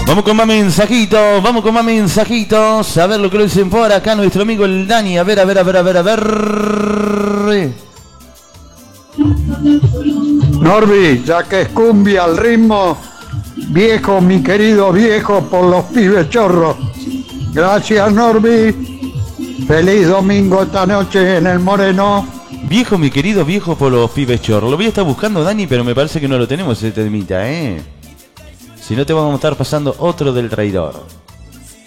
Vamos con más mensajitos, vamos con más mensajitos. A ver lo que lo dicen por acá nuestro amigo el Dani. A ver. Norby, ya que es cumbia al ritmo, viejo, mi querido viejo, por los pibes chorros. Gracias, Norby. Feliz domingo esta noche en el Moreno. Viejo, mi querido viejo, por los pibes chorros. Lo voy a estar buscando, Dani, pero me parece que no lo tenemos ese temita, Si no, te vamos a estar pasando otro del traidor.